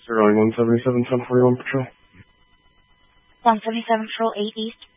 Sterling 177, 1041 Patrol. 177 Patrol 8 East.